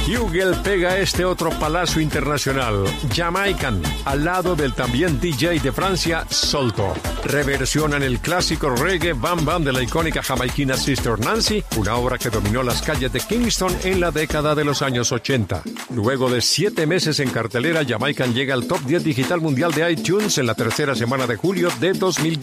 Hugel pega este otro palazo internacional, Jamaican, al lado del también DJ de Francia, Solto. Reversionan el clásico reggae Bam Bam de la icónica jamaiquina Sister Nancy, una obra que dominó las calles de Kingston en la década de los años 80. Luego de 7 meses en cartelera, Jamaican llega al top 10 digital mundial de iTunes en la tercera semana de julio de 2020.